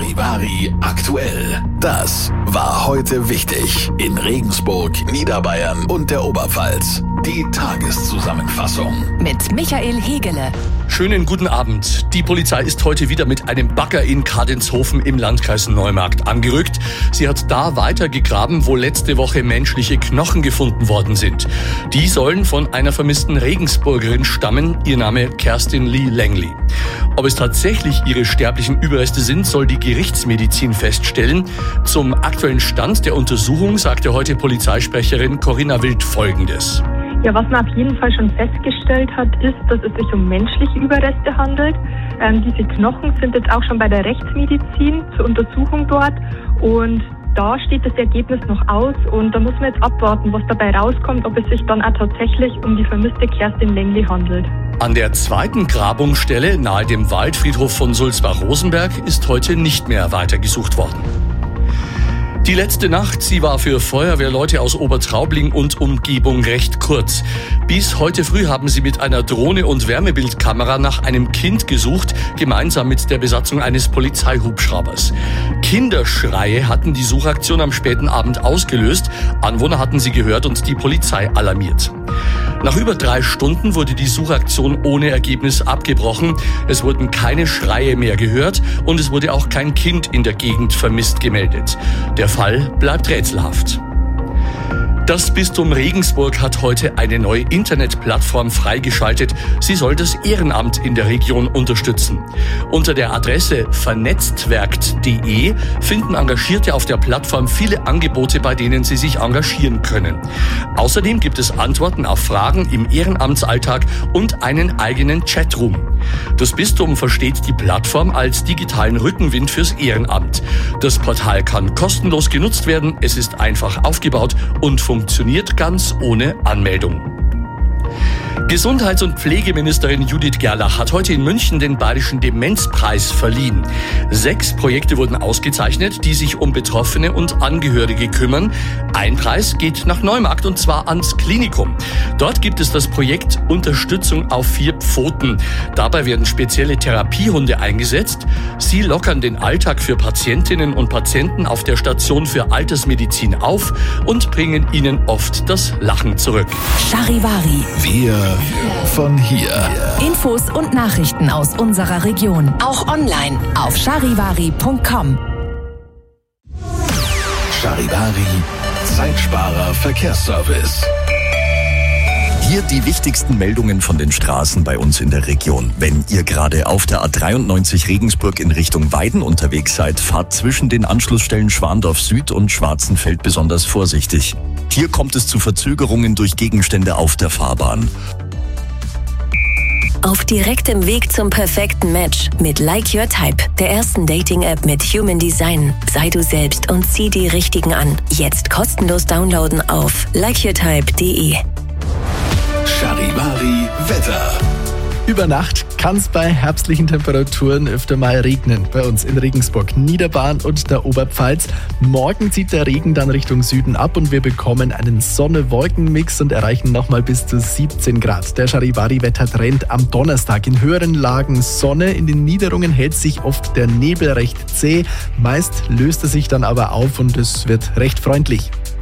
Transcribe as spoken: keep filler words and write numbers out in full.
Charivari aktuell. Das war heute wichtig in Regensburg, Niederbayern und der Oberpfalz. Die Tageszusammenfassung mit Michael Hegele. Schönen guten Abend. Die Polizei ist heute wieder mit einem Bagger in Kadenzhofen im Landkreis Neumarkt angerückt. Sie hat da weiter gegraben, wo letzte Woche menschliche Knochen gefunden worden sind. Die sollen von einer vermissten Regensburgerin stammen, ihr Name Kerstin Lee Langley. Ob es tatsächlich ihre sterblichen Überreste sind, soll die Gerichtsmedizin feststellen. Zum aktuellen Stand der Untersuchung sagte heute Polizeisprecherin Corinna Wild Folgendes. Ja, was man auf jeden Fall schon festgestellt hat, ist, dass es sich um menschliche Überreste handelt. Ähm, diese Knochen sind jetzt auch schon bei der Rechtsmedizin zur Untersuchung dort und da steht das Ergebnis noch aus und da muss man jetzt abwarten, was dabei rauskommt, ob es sich dann auch tatsächlich um die vermisste Kerstin Langley handelt. An der zweiten Grabungsstelle nahe dem Waldfriedhof von Sulzbach-Rosenberg ist heute nicht mehr weitergesucht worden. Die letzte Nacht, sie war für Feuerwehrleute aus Obertraubling und Umgebung recht kurz. Bis heute früh haben sie mit einer Drohne und Wärmebildkamera nach einem Kind gesucht, gemeinsam mit der Besatzung eines Polizeihubschraubers. Kinderschreie hatten die Suchaktion am späten Abend ausgelöst. Anwohner hatten sie gehört und die Polizei alarmiert. Nach über drei Stunden wurde die Suchaktion ohne Ergebnis abgebrochen. Es wurden keine Schreie mehr gehört und es wurde auch kein Kind in der Gegend vermisst gemeldet. Der Fall bleibt rätselhaft. Das Bistum Regensburg hat heute eine neue Internetplattform freigeschaltet. Sie soll das Ehrenamt in der Region unterstützen. Unter der Adresse vernetztwerkt punkt de finden Engagierte auf der Plattform viele Angebote, bei denen sie sich engagieren können. Außerdem gibt es Antworten auf Fragen im Ehrenamtsalltag und einen eigenen Chatroom. Das Bistum versteht die Plattform als digitalen Rückenwind fürs Ehrenamt. Das Portal kann kostenlos genutzt werden, es ist einfach aufgebaut und funktioniert ganz ohne Anmeldung. Gesundheits- und Pflegeministerin Judith Gerlach hat heute in München den Bayerischen Demenzpreis verliehen. Sechs Projekte wurden ausgezeichnet, die sich um Betroffene und Angehörige kümmern. Ein Preis geht nach Neumarkt und zwar ans Klinikum. Dort gibt es das Projekt Unterstützung auf vier Pfoten. Dabei werden spezielle Therapiehunde eingesetzt. Sie lockern den Alltag für Patientinnen und Patienten auf der Station für Altersmedizin auf und bringen ihnen oft das Lachen zurück. Charivari. Wir von hier. Infos und Nachrichten aus unserer Region. Auch online auf charivari punkt com. Charivari, Zeitsparer Verkehrsservice. Hier die wichtigsten Meldungen von den Straßen bei uns in der Region. Wenn ihr gerade auf der A dreiundneunzig Regensburg in Richtung Weiden unterwegs seid, fahrt zwischen den Anschlussstellen Schwandorf Süd und Schwarzenfeld besonders vorsichtig. Hier kommt es zu Verzögerungen durch Gegenstände auf der Fahrbahn. Auf direktem Weg zum perfekten Match mit Like Your Type, der ersten Dating-App mit Human Design. Sei du selbst und zieh die Richtigen an. Jetzt kostenlos downloaden auf like your type punkt de. Charivari Wetter. Über Nacht kann es bei herbstlichen Temperaturen öfter mal regnen. Bei uns in Regensburg, Niederbayern und der Oberpfalz. Morgen zieht der Regen dann Richtung Süden ab und wir bekommen einen Sonne-Wolken-Mix und erreichen nochmal bis zu siebzehn Grad. Der Charivari-Wettertrend am Donnerstag. In höheren Lagen Sonne, in den Niederungen hält sich oft der Nebel recht zäh. Meist löst er sich dann aber auf und es wird recht freundlich.